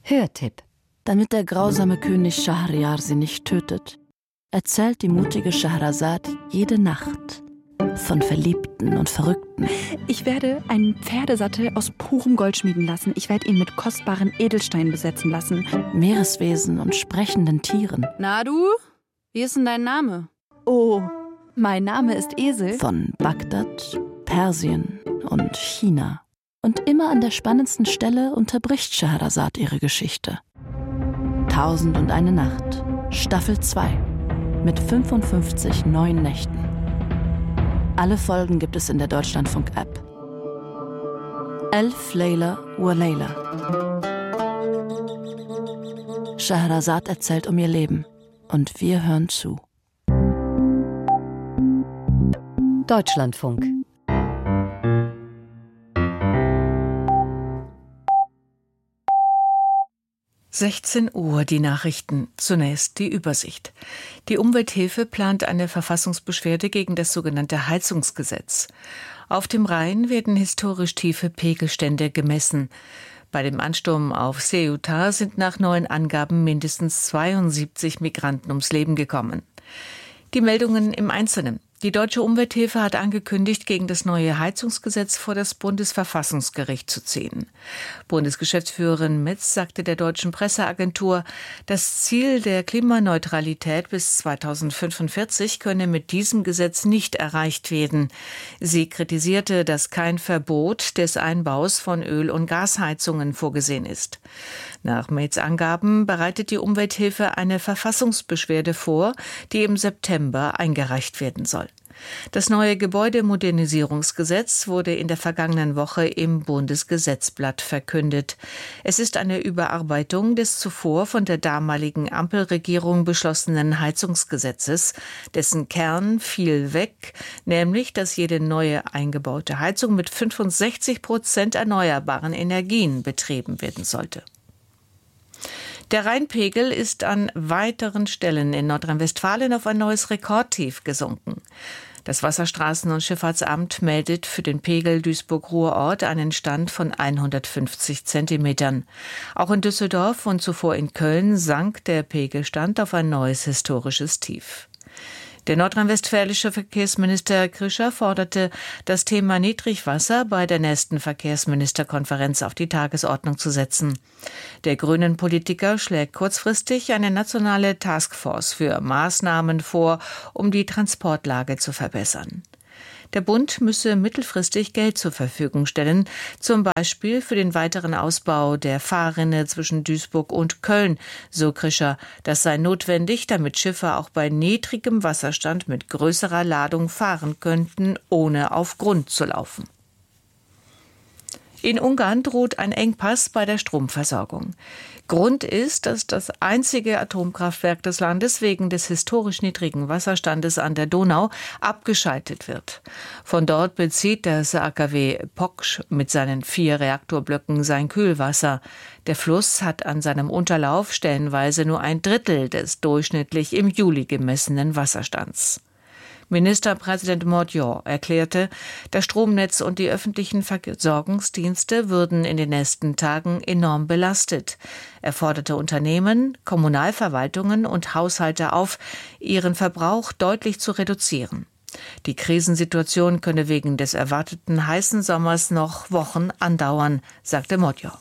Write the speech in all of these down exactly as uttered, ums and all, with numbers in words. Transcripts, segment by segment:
Hörtipp. Damit der grausame König Schahryar sie nicht tötet, erzählt die mutige Scheherazad jede Nacht von Verliebten und Verrückten. Ich werde einen Pferdesattel aus purem Gold schmieden lassen. Ich werde ihn mit kostbaren Edelsteinen besetzen lassen. Meereswesen und sprechenden Tieren. Na du, wie ist denn dein Name? Oh, mein Name ist Esel. Von Bagdad, Persien und China. Und immer an der spannendsten Stelle unterbricht Scheherazad ihre Geschichte. Tausend und eine Nacht, Staffel zwei, mit fünfundfünfzig neuen Nächten. Alle Folgen gibt es in der Deutschlandfunk-App. Elf Layla wa Layla. Scheherazad erzählt um ihr Leben und wir hören zu. Deutschlandfunk. sechzehn Uhr, die Nachrichten. Zunächst die Übersicht. Die Umwelthilfe plant eine Verfassungsbeschwerde gegen das sogenannte Heizungsgesetz. Auf dem Rhein werden historisch tiefe Pegelstände gemessen. Bei dem Ansturm auf Ceuta sind nach neuen Angaben mindestens zweiundsiebzig Migranten ums Leben gekommen. Die Meldungen im Einzelnen. Die Deutsche Umwelthilfe hat angekündigt, gegen das neue Heizungsgesetz vor das Bundesverfassungsgericht zu ziehen. Bundesgeschäftsführerin Metz sagte der deutschen Presseagentur, das Ziel der Klimaneutralität bis zweitausendfünfundvierzig könne mit diesem Gesetz nicht erreicht werden. Sie kritisierte, dass kein Verbot des Einbaus von Öl- und Gasheizungen vorgesehen ist. Nach Metz Angaben bereitet die Umwelthilfe eine Verfassungsbeschwerde vor, die im September eingereicht werden soll. Das neue Gebäudemodernisierungsgesetz wurde in der vergangenen Woche im Bundesgesetzblatt verkündet. Es ist eine Überarbeitung des zuvor von der damaligen Ampelregierung beschlossenen Heizungsgesetzes, dessen Kern fiel weg, nämlich, dass jede neue eingebaute Heizung mit fünfundsechzig Prozent erneuerbaren Energien betrieben werden sollte. Der Rheinpegel ist an weiteren Stellen in Nordrhein-Westfalen auf ein neues Rekordtief gesunken. Das Wasserstraßen- und Schifffahrtsamt meldet für den Pegel Duisburg-Ruhrort einen Stand von hundertfünfzig Zentimetern. Auch in Düsseldorf und zuvor in Köln sank der Pegelstand auf ein neues historisches Tief. Der nordrhein-westfälische Verkehrsminister Krischer forderte, das Thema Niedrigwasser bei der nächsten Verkehrsministerkonferenz auf die Tagesordnung zu setzen. Der grünen Politiker schlägt kurzfristig eine nationale Taskforce für Maßnahmen vor, um die Transportlage zu verbessern. Der Bund müsse mittelfristig Geld zur Verfügung stellen, zum Beispiel für den weiteren Ausbau der Fahrrinne zwischen Duisburg und Köln, so Krischer. Das sei notwendig, damit Schiffe auch bei niedrigem Wasserstand mit größerer Ladung fahren könnten, ohne auf Grund zu laufen. In Ungarn droht ein Engpass bei der Stromversorgung. Grund ist, dass das einzige Atomkraftwerk des Landes wegen des historisch niedrigen Wasserstandes an der Donau abgeschaltet wird. Von dort bezieht das A K W Poksch mit seinen vier Reaktorblöcken sein Kühlwasser. Der Fluss hat an seinem Unterlauf stellenweise nur ein Drittel des durchschnittlich im Juli gemessenen Wasserstands. Ministerpräsident Mordjor erklärte, das Stromnetz und die öffentlichen Versorgungsdienste würden in den nächsten Tagen enorm belastet. Er forderte Unternehmen, Kommunalverwaltungen und Haushalte auf, ihren Verbrauch deutlich zu reduzieren. Die Krisensituation könne wegen des erwarteten heißen Sommers noch Wochen andauern, sagte Mordjor.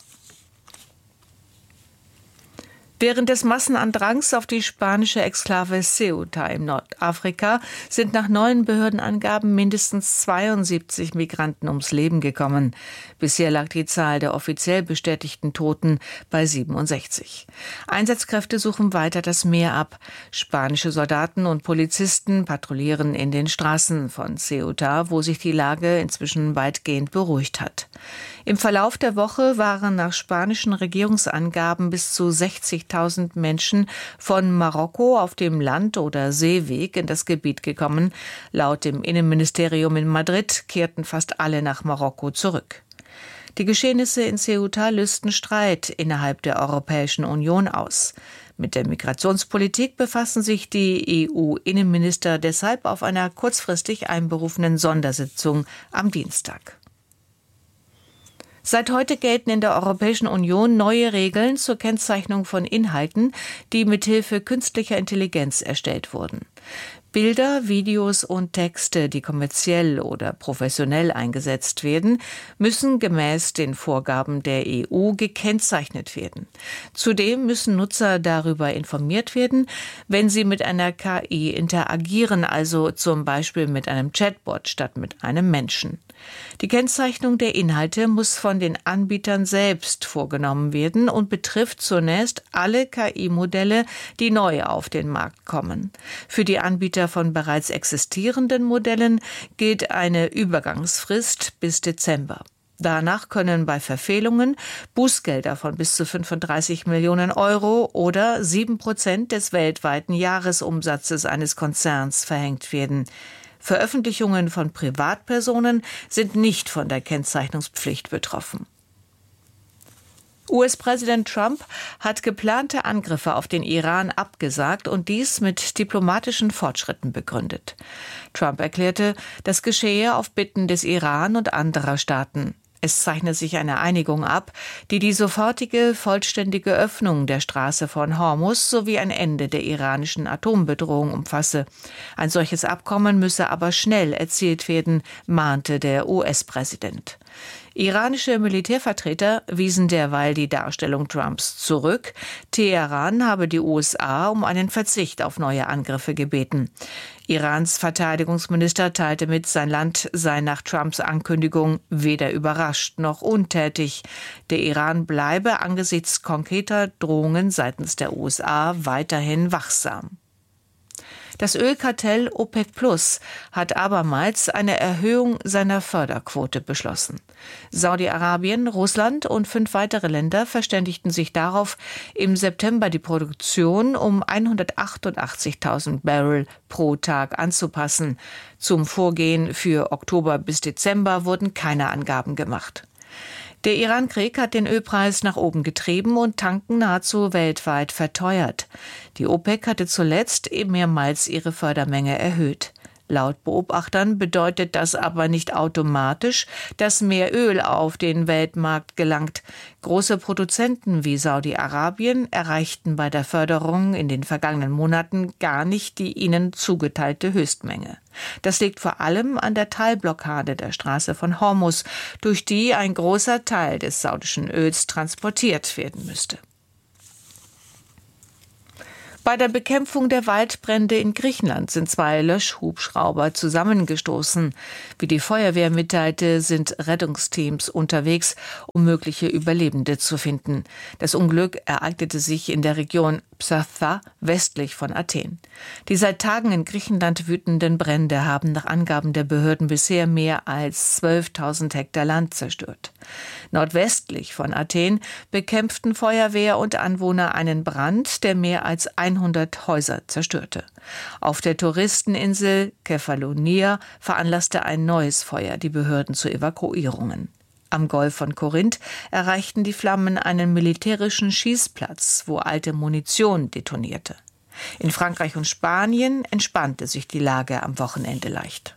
Während des Massenandrangs auf die spanische Exklave Ceuta im Nordafrika sind nach neuen Behördenangaben mindestens zweiundsiebzig Migranten ums Leben gekommen. Bisher lag die Zahl der offiziell bestätigten Toten bei siebenundsechzig. Einsatzkräfte suchen weiter das Meer ab. Spanische Soldaten und Polizisten patrouillieren in den Straßen von Ceuta, wo sich die Lage inzwischen weitgehend beruhigt hat. Im Verlauf der Woche waren nach spanischen Regierungsangaben bis zu sechzigtausend Menschen von Marokko auf dem Land- oder Seeweg in das Gebiet gekommen. Laut dem Innenministerium in Madrid kehrten fast alle nach Marokko zurück. Die Geschehnisse in Ceuta lösten Streit innerhalb der Europäischen Union aus. Mit der Migrationspolitik befassen sich die E U-Innenminister deshalb auf einer kurzfristig einberufenen Sondersitzung am Dienstag. Seit heute gelten in der Europäischen Union neue Regeln zur Kennzeichnung von Inhalten, die mithilfe künstlicher Intelligenz erstellt wurden. Bilder, Videos und Texte, die kommerziell oder professionell eingesetzt werden, müssen gemäß den Vorgaben der E U gekennzeichnet werden. Zudem müssen Nutzer darüber informiert werden, wenn sie mit einer K I interagieren, also zum Beispiel mit einem Chatbot statt mit einem Menschen. Die Kennzeichnung der Inhalte muss von den Anbietern selbst vorgenommen werden und betrifft zunächst alle K I-Modelle, die neu auf den Markt kommen. Für die Anbieter von bereits existierenden Modellen gilt eine Übergangsfrist bis Dezember. Danach können bei Verfehlungen Bußgelder von bis zu fünfunddreißig Millionen Euro oder sieben Prozent des weltweiten Jahresumsatzes eines Konzerns verhängt werden. Veröffentlichungen von Privatpersonen sind nicht von der Kennzeichnungspflicht betroffen. U S-Präsident Trump hat geplante Angriffe auf den Iran abgesagt und dies mit diplomatischen Fortschritten begründet. Trump erklärte, das geschehe auf Bitten des Iran und anderer Staaten. Es zeichne sich eine Einigung ab, die die sofortige, vollständige Öffnung der Straße von Hormuz sowie ein Ende der iranischen Atombedrohung umfasse. Ein solches Abkommen müsse aber schnell erzielt werden, mahnte der U S-Präsident. Iranische Militärvertreter wiesen derweil die Darstellung Trumps zurück. Teheran habe die U S A um einen Verzicht auf neue Angriffe gebeten. Irans Verteidigungsminister teilte mit, sein Land sei nach Trumps Ankündigung weder überrascht noch untätig. Der Iran bleibe angesichts konkreter Drohungen seitens der U S A weiterhin wachsam. Das Ölkartell OPEC Plus hat abermals eine Erhöhung seiner Förderquote beschlossen. Saudi-Arabien, Russland und fünf weitere Länder verständigten sich darauf, im September die Produktion um hundertachtundachtzigtausend Barrel pro Tag anzupassen. Zum Vorgehen für Oktober bis Dezember wurden keine Angaben gemacht. Der Iran-Krieg hat den Ölpreis nach oben getrieben und Tanken nahezu weltweit verteuert. Die OPEC hatte zuletzt mehrmals ihre Fördermenge erhöht. Laut Beobachtern bedeutet das aber nicht automatisch, dass mehr Öl auf den Weltmarkt gelangt. Große Produzenten wie Saudi-Arabien erreichten bei der Förderung in den vergangenen Monaten gar nicht die ihnen zugeteilte Höchstmenge. Das liegt vor allem an der Teilblockade der Straße von Hormuz, durch die ein großer Teil des saudischen Öls transportiert werden müsste. Bei der Bekämpfung der Waldbrände in Griechenland sind zwei Löschhubschrauber zusammengestoßen. Wie die Feuerwehr mitteilte, sind Rettungsteams unterwegs, um mögliche Überlebende zu finden. Das Unglück ereignete sich in der Region Psatta, westlich von Athen. Die seit Tagen in Griechenland wütenden Brände haben nach Angaben der Behörden bisher mehr als zwölftausend Hektar Land zerstört. Nordwestlich von Athen bekämpften Feuerwehr und Anwohner einen Brand, der mehr als hundert Häuser zerstörte. Auf der Touristeninsel Kefalonia veranlasste ein neues Feuer die Behörden zu Evakuierungen. Am Golf von Korinth erreichten die Flammen einen militärischen Schießplatz, wo alte Munition detonierte. In Frankreich und Spanien entspannte sich die Lage am Wochenende leicht.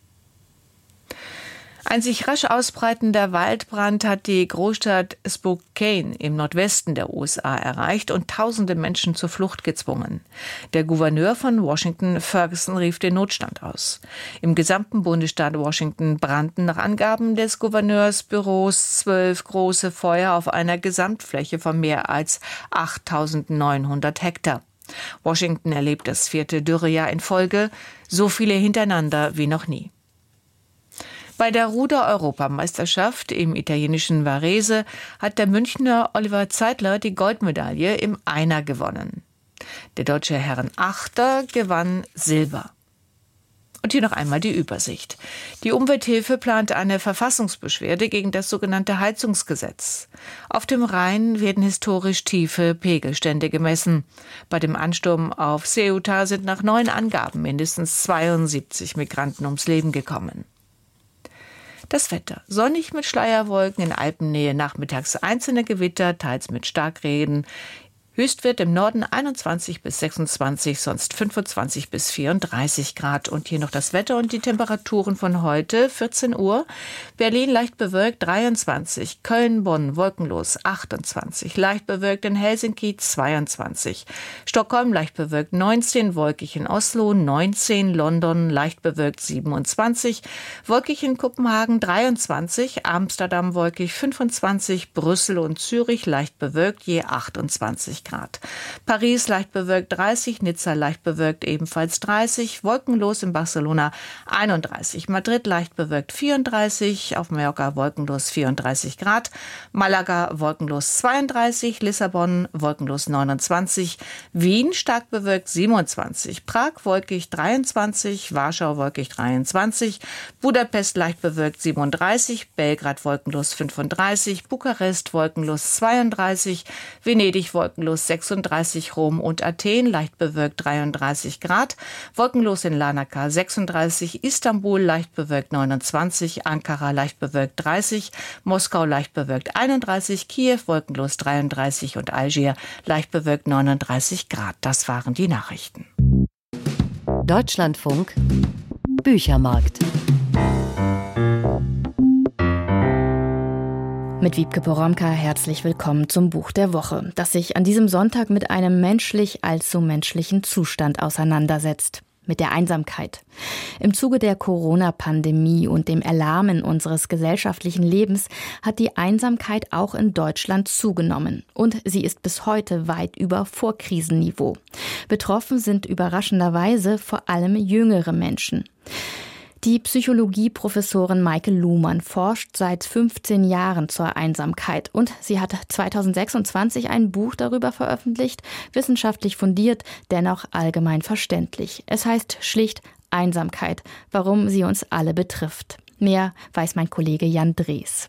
Ein sich rasch ausbreitender Waldbrand hat die Großstadt Spokane im Nordwesten der U S A erreicht und tausende Menschen zur Flucht gezwungen. Der Gouverneur von Washington, Ferguson, rief den Notstand aus. Im gesamten Bundesstaat Washington brannten nach Angaben des Gouverneursbüros zwölf große Feuer auf einer Gesamtfläche von mehr als achttausendneunhundert Hektar. Washington erlebt das vierte Dürrejahr in Folge, so viele hintereinander wie noch nie. Bei der Ruder-Europameisterschaft im italienischen Varese hat der Münchner Oliver Zeitler die Goldmedaille im Einer gewonnen. Der deutsche Herrenachter gewann Silber. Und hier noch einmal die Übersicht. Die Umwelthilfe plant eine Verfassungsbeschwerde gegen das sogenannte Heizungsgesetz. Auf dem Rhein werden historisch tiefe Pegelstände gemessen. Bei dem Ansturm auf Ceuta sind nach neuen Angaben mindestens zweiundsiebzig Migranten ums Leben gekommen. Das Wetter. Sonnig mit Schleierwolken, in Alpennähe nachmittags einzelne Gewitter, teils mit Starkregen. Höchstwert im Norden einundzwanzig bis sechsundzwanzig, sonst fünfundzwanzig bis vierunddreißig Grad. Und hier noch das Wetter und die Temperaturen von heute, vierzehn Uhr. Berlin leicht bewölkt dreiundzwanzig, Köln, Bonn wolkenlos achtundzwanzig, leicht bewölkt in Helsinki zweiundzwanzig, Stockholm leicht bewölkt neunzehn, wolkig in Oslo neunzehn, London leicht bewölkt siebenundzwanzig, wolkig in Kopenhagen dreiundzwanzig, Amsterdam wolkig fünfundzwanzig, Brüssel und Zürich leicht bewölkt je achtundzwanzig Grad. Paris leicht bewölkt dreißig, Nizza leicht bewölkt ebenfalls dreißig, wolkenlos in Barcelona einunddreißig, Madrid leicht bewölkt vierunddreißig, auf Mallorca wolkenlos vierunddreißig Grad, Malaga wolkenlos zweiunddreißig, Lissabon wolkenlos neunundzwanzig, Wien stark bewölkt siebenundzwanzig, Prag wolkig dreiundzwanzig, Warschau wolkig dreiundzwanzig, Budapest leicht bewölkt siebenunddreißig, Belgrad wolkenlos fünfunddreißig, Bukarest wolkenlos zweiunddreißig, Venedig wolkenlos sechsunddreißig, Rom und Athen leicht bewölkt dreiunddreißig Grad, wolkenlos in Larnaca sechsunddreißig, Istanbul leicht bewölkt neunundzwanzig, Ankara leicht bewölkt dreißig, Moskau leicht bewölkt einunddreißig, Kiew wolkenlos dreiunddreißig und Algier leicht bewölkt neununddreißig Grad. Das waren die Nachrichten. Deutschlandfunk Büchermarkt. Mit Wiebke Poromka herzlich willkommen zum Buch der Woche, das sich an diesem Sonntag mit einem menschlich allzu menschlichen Zustand auseinandersetzt. Mit der Einsamkeit. Im Zuge der Corona-Pandemie und dem Erlahmen unseres gesellschaftlichen Lebens hat die Einsamkeit auch in Deutschland zugenommen. Und sie ist bis heute weit über Vorkrisenniveau. Betroffen sind überraschenderweise vor allem jüngere Menschen. Die Psychologieprofessorin Maike Luhmann forscht seit fünfzehn Jahren zur Einsamkeit und sie hat zweitausendsechsundzwanzig ein Buch darüber veröffentlicht, wissenschaftlich fundiert, dennoch allgemein verständlich. Es heißt schlicht Einsamkeit, warum sie uns alle betrifft. Mehr weiß mein Kollege Jan Drees.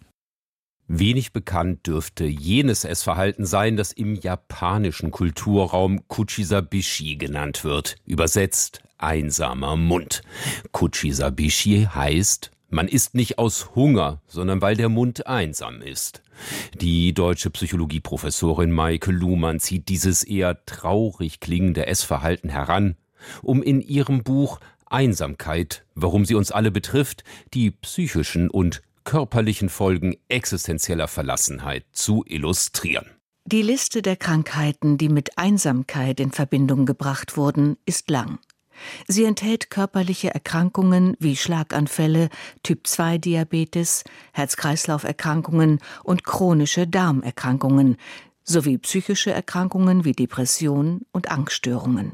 Wenig bekannt dürfte jenes Essverhalten sein, das im japanischen Kulturraum Kuchisabishi genannt wird, übersetzt einsamer Mund. Kuchisabishi heißt, man isst nicht aus Hunger, sondern weil der Mund einsam ist. Die deutsche Psychologieprofessorin Maike Luhmann zieht dieses eher traurig klingende Essverhalten heran, um in ihrem Buch Einsamkeit, warum sie uns alle betrifft, die psychischen und körperlichen Folgen existenzieller Verlassenheit zu illustrieren. Die Liste der Krankheiten, die mit Einsamkeit in Verbindung gebracht wurden, ist lang. Sie enthält körperliche Erkrankungen wie Schlaganfälle, Typ zwei Diabetes, Herz-Kreislauf-Erkrankungen und chronische Darmerkrankungen, sowie psychische Erkrankungen wie Depression und Angststörungen.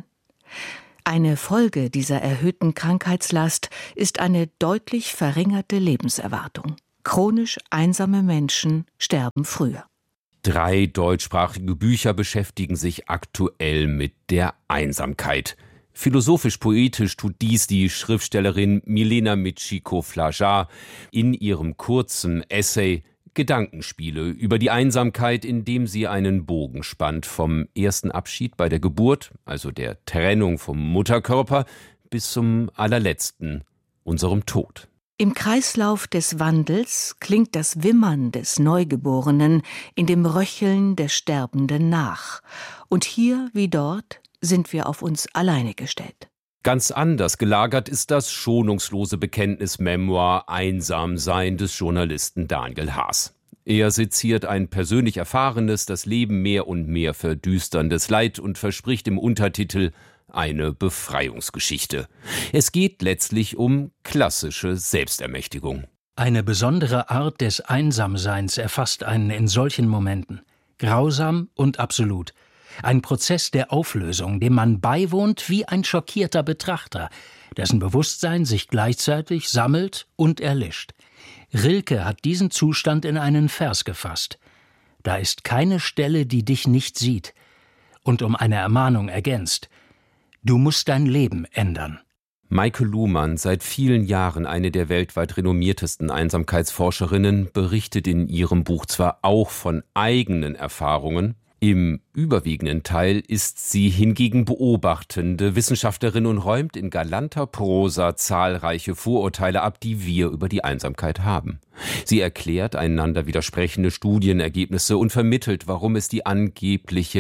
Eine Folge dieser erhöhten Krankheitslast ist eine deutlich verringerte Lebenserwartung. Chronisch einsame Menschen sterben früher. Drei deutschsprachige Bücher beschäftigen sich aktuell mit der Einsamkeit. Philosophisch-poetisch tut dies die Schriftstellerin Milena Michiko-Flajar in ihrem kurzen Essay Gedankenspiele über die Einsamkeit, indem sie einen Bogen spannt vom ersten Abschied bei der Geburt, also der Trennung vom Mutterkörper, bis zum allerletzten, unserem Tod. Im Kreislauf des Wandels klingt das Wimmern des Neugeborenen in dem Röcheln der Sterbenden nach. Und hier wie dort sind wir auf uns alleine gestellt. Ganz anders gelagert ist das schonungslose Bekenntnismemoir Einsamsein des Journalisten Daniel Haas. Er seziert ein persönlich erfahrenes, das Leben mehr und mehr verdüsterndes Leid und verspricht im Untertitel eine Befreiungsgeschichte. Es geht letztlich um klassische Selbstermächtigung. Eine besondere Art des Einsamseins erfasst einen in solchen Momenten. Grausam und absolut. Ein Prozess der Auflösung, dem man beiwohnt wie ein schockierter Betrachter, dessen Bewusstsein sich gleichzeitig sammelt und erlischt. Rilke hat diesen Zustand in einen Vers gefasst. Da ist keine Stelle, die dich nicht sieht. Und um eine Ermahnung ergänzt: Du musst dein Leben ändern. Maike Luhmann, seit vielen Jahren eine der weltweit renommiertesten Einsamkeitsforscherinnen, berichtet in ihrem Buch zwar auch von eigenen Erfahrungen, Im überwiegenden Teil ist sie hingegen beobachtende Wissenschaftlerin und räumt in galanter Prosa zahlreiche Vorurteile ab, die wir über die Einsamkeit haben. Sie erklärt einander widersprechende Studienergebnisse und vermittelt, warum es die angebliche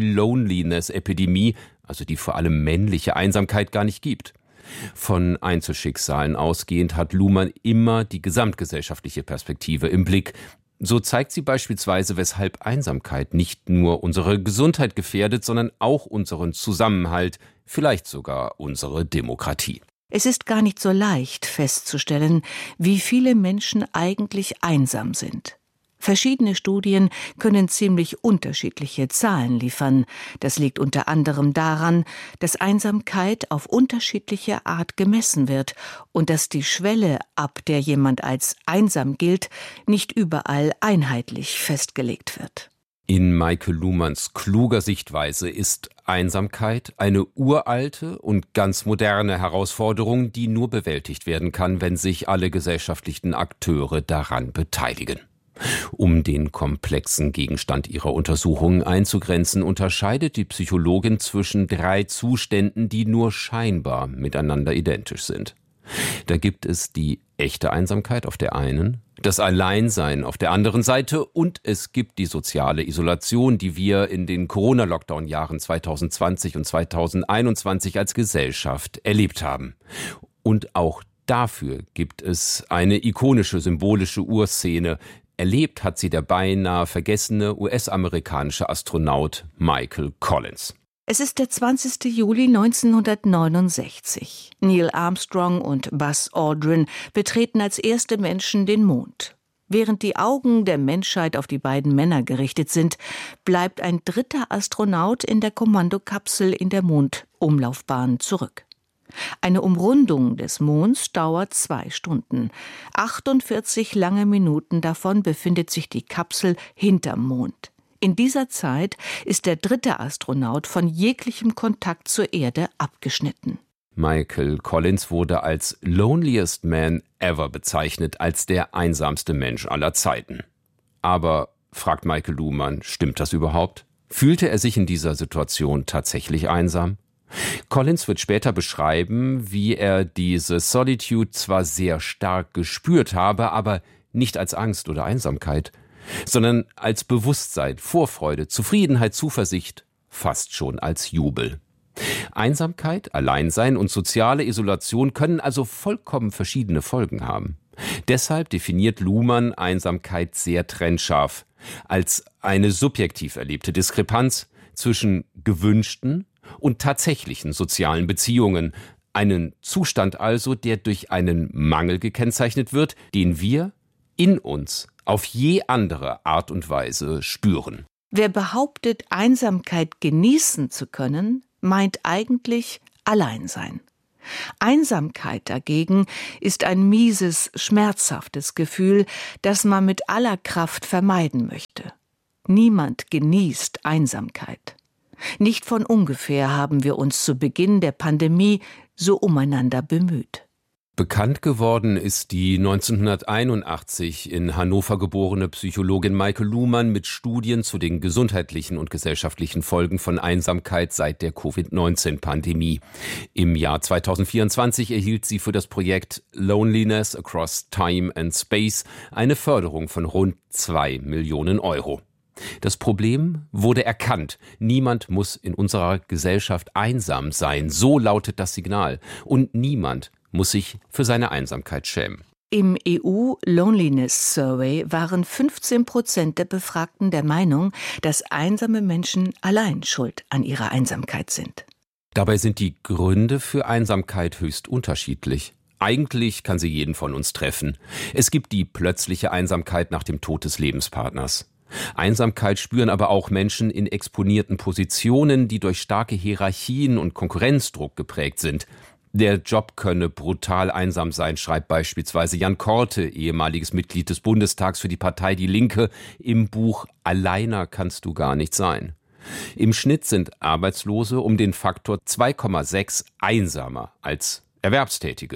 Male-Loneliness-Epidemie, also die vor allem männliche Einsamkeit, gar nicht gibt. Von Einzelschicksalen ausgehend hat Luhmann immer die gesamtgesellschaftliche Perspektive im Blick. So zeigt sie beispielsweise, weshalb Einsamkeit nicht nur unsere Gesundheit gefährdet, sondern auch unseren Zusammenhalt, vielleicht sogar unsere Demokratie. Es ist gar nicht so leicht festzustellen, wie viele Menschen eigentlich einsam sind. Verschiedene Studien können ziemlich unterschiedliche Zahlen liefern. Das liegt unter anderem daran, dass Einsamkeit auf unterschiedliche Art gemessen wird und dass die Schwelle, ab der jemand als einsam gilt, nicht überall einheitlich festgelegt wird. In Maike Luhmanns kluger Sichtweise ist Einsamkeit eine uralte und ganz moderne Herausforderung, die nur bewältigt werden kann, wenn sich alle gesellschaftlichen Akteure daran beteiligen. Um den komplexen Gegenstand ihrer Untersuchungen einzugrenzen, unterscheidet die Psychologin zwischen drei Zuständen, die nur scheinbar miteinander identisch sind. Da gibt es die echte Einsamkeit auf der einen, das Alleinsein auf der anderen Seite und es gibt die soziale Isolation, die wir in den Corona-Lockdown-Jahren zwanzig zwanzig und zwanzig einundzwanzig als Gesellschaft erlebt haben. Und auch dafür gibt es eine ikonische, symbolische Urszene. Erlebt hat sie der beinahe vergessene U S-amerikanische Astronaut Michael Collins. Es ist der zwanzigste Juli neunzehnhundertneunundsechzig. Neil Armstrong und Buzz Aldrin betreten als erste Menschen den Mond. Während die Augen der Menschheit auf die beiden Männer gerichtet sind, bleibt ein dritter Astronaut in der Kommandokapsel in der Mondumlaufbahn zurück. Eine Umrundung des Monds dauert zwei Stunden. achtundvierzig lange Minuten davon befindet sich die Kapsel hinterm Mond. In dieser Zeit ist der dritte Astronaut von jeglichem Kontakt zur Erde abgeschnitten. Michael Collins wurde als loneliest man ever bezeichnet, als der einsamste Mensch aller Zeiten. Aber, fragt Maike Luhmann, stimmt das überhaupt? Fühlte er sich in dieser Situation tatsächlich einsam? Collins wird später beschreiben, wie er diese Solitude zwar sehr stark gespürt habe, aber nicht als Angst oder Einsamkeit, sondern als Bewusstsein, Vorfreude, Zufriedenheit, Zuversicht, fast schon als Jubel. Einsamkeit, Alleinsein und soziale Isolation können also vollkommen verschiedene Folgen haben. Deshalb definiert Luhmann Einsamkeit sehr trennscharf, als eine subjektiv erlebte Diskrepanz zwischen gewünschten und tatsächlichen sozialen Beziehungen. Einen Zustand also, der durch einen Mangel gekennzeichnet wird, den wir in uns auf je andere Art und Weise spüren. Wer behauptet, Einsamkeit genießen zu können, meint eigentlich Alleinsein. Einsamkeit dagegen ist ein mieses, schmerzhaftes Gefühl, das man mit aller Kraft vermeiden möchte. Niemand genießt Einsamkeit. Nicht von ungefähr haben wir uns zu Beginn der Pandemie so umeinander bemüht. Bekannt geworden ist die neunzehnhunderteinundachtzig in Hannover geborene Psychologin Maike Luhmann mit Studien zu den gesundheitlichen und gesellschaftlichen Folgen von Einsamkeit seit der Covid neunzehn Pandemie. Im Jahr zweitausendvierundzwanzig erhielt sie für das Projekt Loneliness Across Time and Space eine Förderung von rund zwei Millionen Euro. Das Problem wurde erkannt. Niemand muss in unserer Gesellschaft einsam sein. So lautet das Signal. Und niemand muss sich für seine Einsamkeit schämen. Im E U Loneliness Survey waren fünfzehn Prozent der Befragten der Meinung, dass einsame Menschen allein schuld an ihrer Einsamkeit sind. Dabei sind die Gründe für Einsamkeit höchst unterschiedlich. Eigentlich kann sie jeden von uns treffen. Es gibt die plötzliche Einsamkeit nach dem Tod des Lebenspartners. Einsamkeit spüren aber auch Menschen in exponierten Positionen, die durch starke Hierarchien und Konkurrenzdruck geprägt sind. Der Job könne brutal einsam sein, schreibt beispielsweise Jan Korte, ehemaliges Mitglied des Bundestags für die Partei Die Linke, im Buch »Alleiner kannst du gar nicht sein«. Im Schnitt sind Arbeitslose um den Faktor zwei Komma sechs einsamer als Erwerbstätige.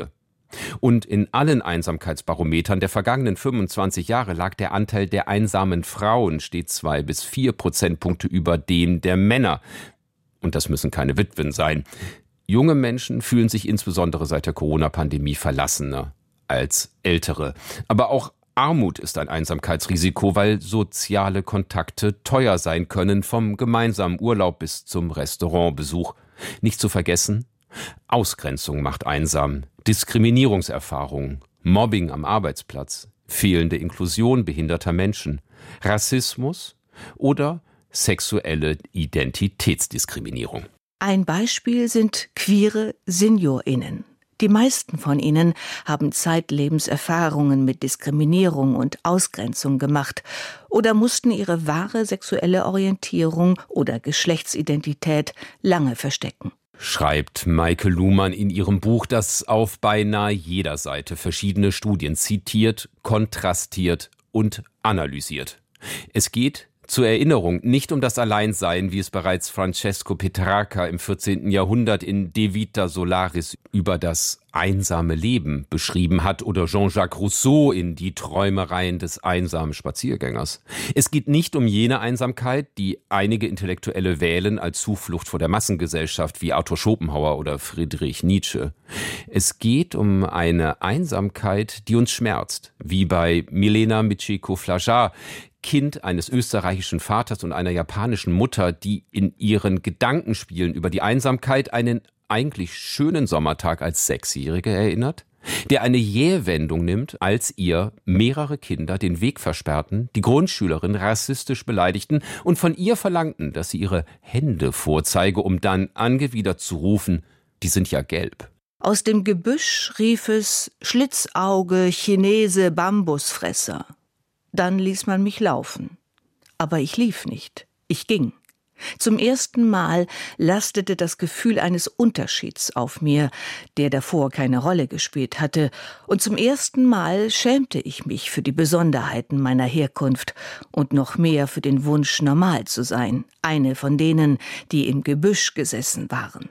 Und in allen Einsamkeitsbarometern der vergangenen fünfundzwanzig Jahre lag der Anteil der einsamen Frauen stets zwei bis vier Prozentpunkte über dem der Männer. Und das müssen keine Witwen sein. Junge Menschen fühlen sich insbesondere seit der Corona-Pandemie verlassener als ältere. Aber auch Armut ist ein Einsamkeitsrisiko, weil soziale Kontakte teuer sein können, vom gemeinsamen Urlaub bis zum Restaurantbesuch. Nicht zu vergessen, Ausgrenzung macht einsam, Diskriminierungserfahrungen, Mobbing am Arbeitsplatz, fehlende Inklusion behinderter Menschen, Rassismus oder sexuelle Identitätsdiskriminierung. Ein Beispiel sind queere SeniorInnen. Die meisten von ihnen haben zeitlebens Erfahrungen mit Diskriminierung und Ausgrenzung gemacht oder mussten ihre wahre sexuelle Orientierung oder Geschlechtsidentität lange verstecken. Schreibt Maike Luhmann in ihrem Buch, das auf beinahe jeder Seite verschiedene Studien zitiert, kontrastiert und analysiert. Es geht zur Erinnerung nicht um das Alleinsein, wie es bereits Francesco Petrarca im vierzehnten Jahrhundert in De Vita Solaris über das einsame Leben beschrieben hat oder Jean-Jacques Rousseau in Die Träumereien des einsamen Spaziergängers. Es geht nicht um jene Einsamkeit, die einige Intellektuelle wählen als Zuflucht vor der Massengesellschaft wie Arthur Schopenhauer oder Friedrich Nietzsche. Es geht um eine Einsamkeit, die uns schmerzt, wie bei Milena Mitscheko-Flaschar, Kind eines österreichischen Vaters und einer japanischen Mutter, die in ihren Gedankenspielen über die Einsamkeit einen eigentlich schönen Sommertag als Sechsjährige erinnert, der eine Jähwendung nimmt, als ihr mehrere Kinder den Weg versperrten, die Grundschülerin rassistisch beleidigten und von ihr verlangten, dass sie ihre Hände vorzeige, um dann angewidert zu rufen, die sind ja gelb. Aus dem Gebüsch rief es Schlitzauge, Chinese, Bambusfresser. Dann ließ man mich laufen. Aber ich lief nicht. Ich ging. Zum ersten Mal lastete das Gefühl eines Unterschieds auf mir, der davor keine Rolle gespielt hatte. Und zum ersten Mal schämte ich mich für die Besonderheiten meiner Herkunft und noch mehr für den Wunsch, normal zu sein. Eine von denen, die im Gebüsch gesessen waren.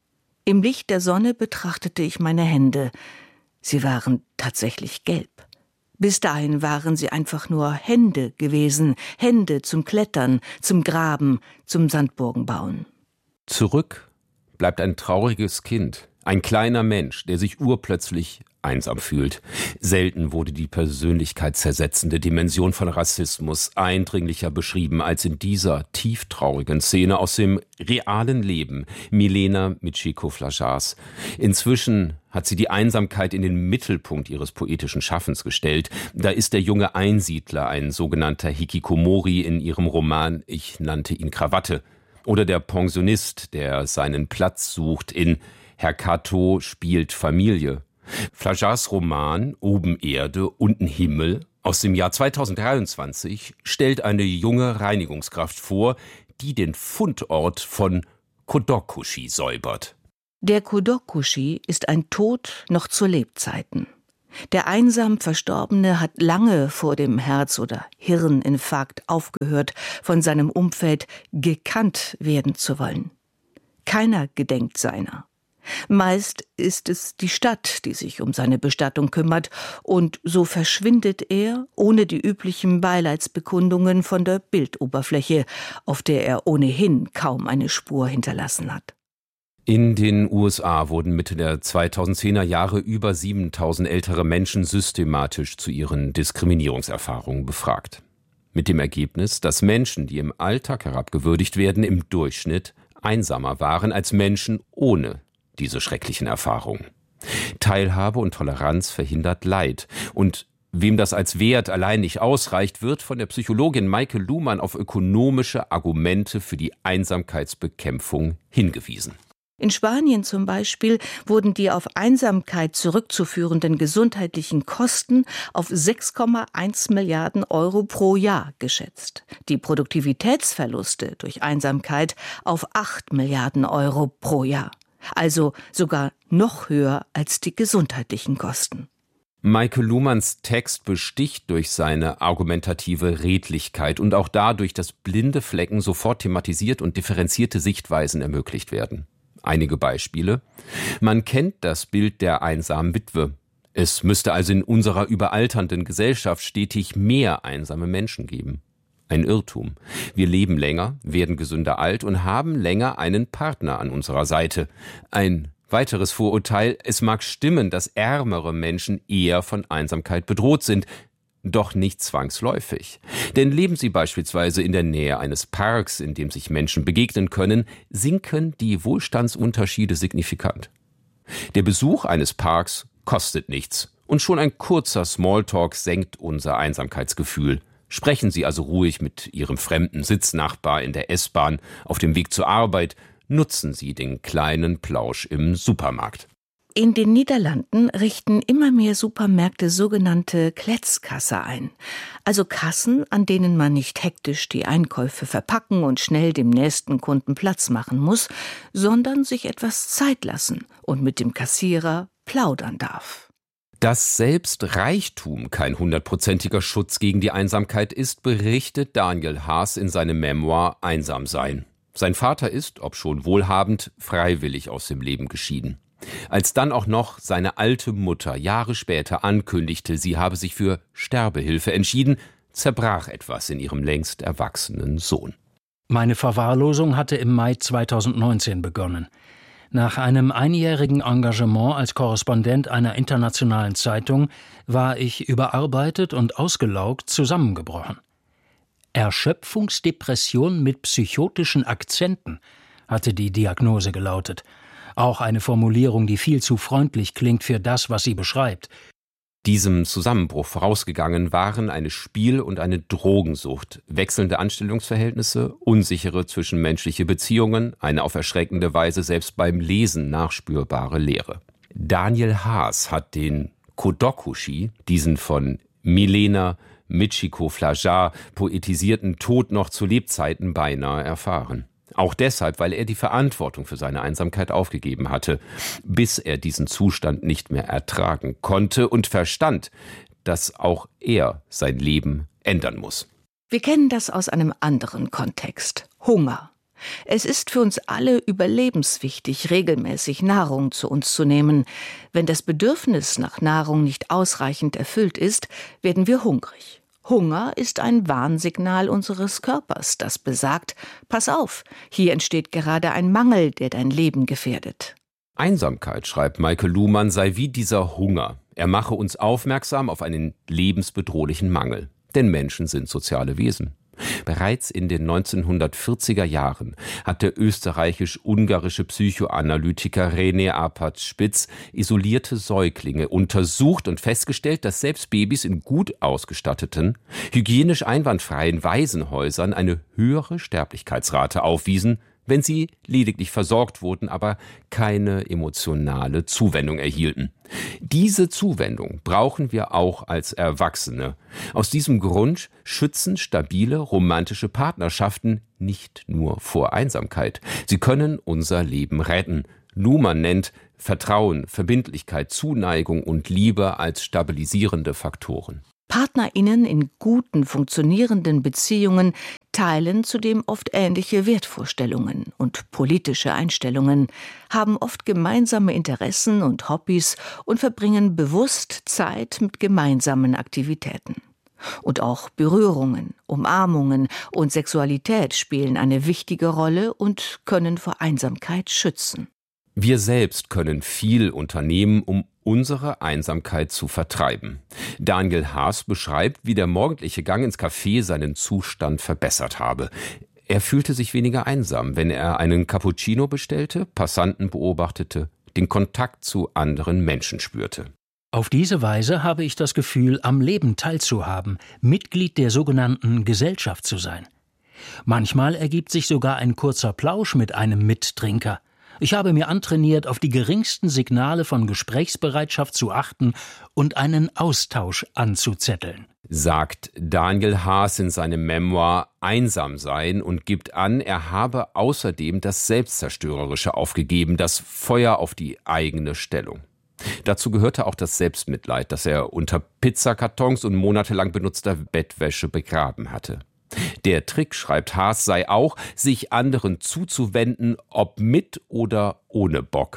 Im Licht der Sonne betrachtete ich meine Hände. Sie waren tatsächlich gelb. Bis dahin waren sie einfach nur Hände gewesen, Hände zum Klettern, zum Graben, zum Sandburgenbauen. Zurück bleibt ein trauriges Kind, ein kleiner Mensch, der sich urplötzlich einsam fühlt. Selten wurde die persönlichkeitszersetzende Dimension von Rassismus eindringlicher beschrieben als in dieser tieftraurigen Szene aus dem realen Leben Milena Mitscheko-Flaschars. Inzwischen hat sie die Einsamkeit in den Mittelpunkt ihres poetischen Schaffens gestellt. Da ist der junge Einsiedler, ein sogenannter Hikikomori in ihrem Roman Ich nannte ihn Krawatte. Oder der Pensionist, der seinen Platz sucht in Herr Kato spielt Familie. Flaschars Roman Oben Erde, unten Himmel aus dem Jahr zweitausenddreiundzwanzig stellt eine junge Reinigungskraft vor, die den Fundort von Kodokushi säubert. Der Kodokushi ist ein Tod noch zu Lebzeiten. Der einsam Verstorbene hat lange vor dem Herz- oder Hirninfarkt aufgehört, von seinem Umfeld gekannt werden zu wollen. Keiner gedenkt seiner. Meist ist es die Stadt, die sich um seine Bestattung kümmert, und so verschwindet er, ohne die üblichen Beileidsbekundungen, von der Bildoberfläche, auf der er ohnehin kaum eine Spur hinterlassen hat. In den U S A wurden Mitte der zweitausendzehner Jahre über siebentausend ältere Menschen systematisch zu ihren Diskriminierungserfahrungen befragt. Mit dem Ergebnis, dass Menschen, die im Alltag herabgewürdigt werden, im Durchschnitt einsamer waren als Menschen ohne diese schrecklichen Erfahrungen. Teilhabe und Toleranz verhindert Leid. Und wem das als Wert allein nicht ausreicht, wird von der Psychologin Maike Luhmann auf ökonomische Argumente für die Einsamkeitsbekämpfung hingewiesen. In Spanien zum Beispiel wurden die auf Einsamkeit zurückzuführenden gesundheitlichen Kosten auf sechs Komma eins Milliarden Euro pro Jahr geschätzt. Die Produktivitätsverluste durch Einsamkeit auf acht Milliarden Euro pro Jahr. Also sogar noch höher als die gesundheitlichen Kosten. Maike Luhmanns Text besticht durch seine argumentative Redlichkeit und auch dadurch, dass blinde Flecken sofort thematisiert und differenzierte Sichtweisen ermöglicht werden. Einige Beispiele. Man kennt das Bild der einsamen Witwe. Es müsste also in unserer überalternden Gesellschaft stetig mehr einsame Menschen geben. Ein Irrtum. Wir leben länger, werden gesünder alt und haben länger einen Partner an unserer Seite. Ein weiteres Vorurteil: Es mag stimmen, dass ärmere Menschen eher von Einsamkeit bedroht sind. Doch nicht zwangsläufig. Denn leben sie beispielsweise in der Nähe eines Parks, in dem sich Menschen begegnen können, sinken die Wohlstandsunterschiede signifikant. Der Besuch eines Parks kostet nichts. Und schon ein kurzer Smalltalk senkt unser Einsamkeitsgefühl. Sprechen Sie also ruhig mit Ihrem fremden Sitznachbar in der S-Bahn auf dem Weg zur Arbeit. Nutzen Sie den kleinen Plausch im Supermarkt. In den Niederlanden richten immer mehr Supermärkte sogenannte Kletskassen ein. Also Kassen, an denen man nicht hektisch die Einkäufe verpacken und schnell dem nächsten Kunden Platz machen muss, sondern sich etwas Zeit lassen und mit dem Kassierer plaudern darf. Dass selbst Reichtum kein hundertprozentiger Schutz gegen die Einsamkeit ist, berichtet Daniel Haas in seinem Memoir Einsam sein. Sein Vater ist, obschon wohlhabend, freiwillig aus dem Leben geschieden. Als dann auch noch seine alte Mutter Jahre später ankündigte, sie habe sich für Sterbehilfe entschieden, zerbrach etwas in ihrem längst erwachsenen Sohn. Meine Verwahrlosung hatte im Mai zweitausendneunzehn begonnen. Nach einem einjährigen Engagement als Korrespondent einer internationalen Zeitung war ich überarbeitet und ausgelaugt zusammengebrochen. Erschöpfungsdepression mit psychotischen Akzenten hatte die Diagnose gelautet. Auch eine Formulierung, die viel zu freundlich klingt für das, was sie beschreibt. Diesem Zusammenbruch vorausgegangen waren eine Spiel- und eine Drogensucht, wechselnde Anstellungsverhältnisse, unsichere zwischenmenschliche Beziehungen, eine auf erschreckende Weise selbst beim Lesen nachspürbare Leere. Daniel Haas hat den Kodokushi, diesen von Milena Michiko Flajar poetisierten Tod noch zu Lebzeiten beinahe erfahren. Auch deshalb, weil er die Verantwortung für seine Einsamkeit aufgegeben hatte, bis er diesen Zustand nicht mehr ertragen konnte und verstand, dass auch er sein Leben ändern muss. Wir kennen das aus einem anderen Kontext: Hunger. Es ist für uns alle überlebenswichtig, regelmäßig Nahrung zu uns zu nehmen. Wenn das Bedürfnis nach Nahrung nicht ausreichend erfüllt ist, werden wir hungrig. Hunger ist ein Warnsignal unseres Körpers, das besagt: Pass auf, hier entsteht gerade ein Mangel, der dein Leben gefährdet. Einsamkeit, schreibt Michael Luhmann, sei wie dieser Hunger. Er mache uns aufmerksam auf einen lebensbedrohlichen Mangel. Denn Menschen sind soziale Wesen. Bereits in den neunzehnhundertvierziger Jahren hat der österreichisch-ungarische Psychoanalytiker René Arpad-Spitz isolierte Säuglinge untersucht und festgestellt, dass selbst Babys in gut ausgestatteten, hygienisch einwandfreien Waisenhäusern eine höhere Sterblichkeitsrate aufwiesen, wenn sie lediglich versorgt wurden, aber keine emotionale Zuwendung erhielten. Diese Zuwendung brauchen wir auch als Erwachsene. Aus diesem Grund schützen stabile romantische Partnerschaften nicht nur vor Einsamkeit. Sie können unser Leben retten. Luhmann nennt Vertrauen, Verbindlichkeit, Zuneigung und Liebe als stabilisierende Faktoren. PartnerInnen in guten, funktionierenden Beziehungen teilen zudem oft ähnliche Wertvorstellungen und politische Einstellungen, haben oft gemeinsame Interessen und Hobbys und verbringen bewusst Zeit mit gemeinsamen Aktivitäten. Und auch Berührungen, Umarmungen und Sexualität spielen eine wichtige Rolle und können vor Einsamkeit schützen. Wir selbst können viel unternehmen, um unsere Einsamkeit zu vertreiben. Daniel Haas beschreibt, wie der morgendliche Gang ins Café seinen Zustand verbessert habe. Er fühlte sich weniger einsam, wenn er einen Cappuccino bestellte, Passanten beobachtete, den Kontakt zu anderen Menschen spürte. Auf diese Weise habe ich das Gefühl, am Leben teilzuhaben, Mitglied der sogenannten Gesellschaft zu sein. Manchmal ergibt sich sogar ein kurzer Plausch mit einem Mittrinker. Ich habe mir antrainiert, auf die geringsten Signale von Gesprächsbereitschaft zu achten und einen Austausch anzuzetteln. Sagt Daniel Haas in seinem Memoir Einsam sein und gibt an, er habe außerdem das Selbstzerstörerische aufgegeben, das Feuer auf die eigene Stellung. Dazu gehörte auch das Selbstmitleid, das er unter Pizzakartons und monatelang benutzter Bettwäsche begraben hatte. Der Trick, schreibt Haas, sei auch, sich anderen zuzuwenden, ob mit oder ohne Bock.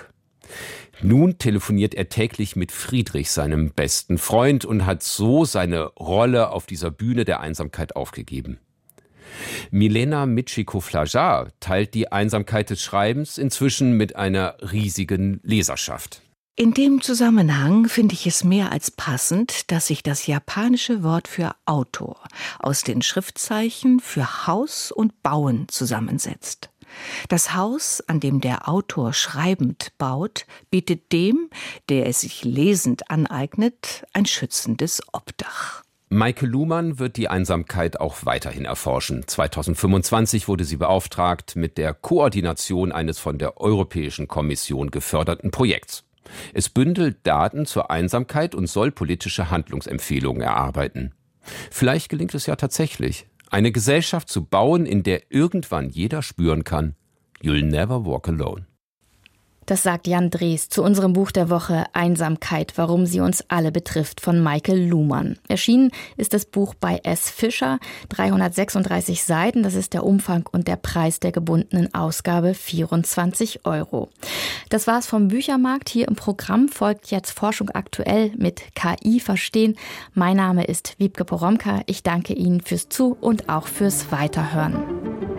Nun telefoniert er täglich mit Friedrich, seinem besten Freund, und hat so seine Rolle auf dieser Bühne der Einsamkeit aufgegeben. Milena Mitschikow-Flajar teilt die Einsamkeit des Schreibens inzwischen mit einer riesigen Leserschaft. In dem Zusammenhang finde ich es mehr als passend, dass sich das japanische Wort für Autor aus den Schriftzeichen für Haus und Bauen zusammensetzt. Das Haus, an dem der Autor schreibend baut, bietet dem, der es sich lesend aneignet, ein schützendes Obdach. Maike Luhmann wird die Einsamkeit auch weiterhin erforschen. zweitausendfünfundzwanzig wurde sie beauftragt mit der Koordination eines von der Europäischen Kommission geförderten Projekts. Es bündelt Daten zur Einsamkeit und soll politische Handlungsempfehlungen erarbeiten. Vielleicht gelingt es ja tatsächlich, eine Gesellschaft zu bauen, in der irgendwann jeder spüren kann, you'll never walk alone. Das sagt Jan Drees zu unserem Buch der Woche Einsamkeit, warum sie uns alle betrifft, von Maike Luhmann. Erschienen ist das Buch bei S. Fischer, dreihundertsechsunddreißig Seiten, das ist der Umfang und der Preis der gebundenen Ausgabe vierundzwanzig Euro. Das war's vom Büchermarkt. Hier im Programm folgt jetzt Forschung aktuell mit K I verstehen. Mein Name ist Wiebke Poromka. Ich danke Ihnen fürs Zu- und auch fürs Weiterhören.